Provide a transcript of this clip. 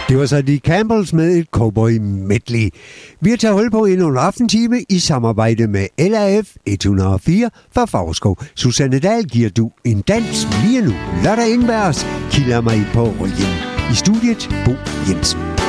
Det var så de Campbells med et cowboy medley. Vi har taget hul på endnu en aftentime i samarbejde med LAF 104 fra Favrskov. Susanne Dahl giver du en dans lige nu. Lotte Engbergs kilder mig på ryggen. I studiet Bo Jensen.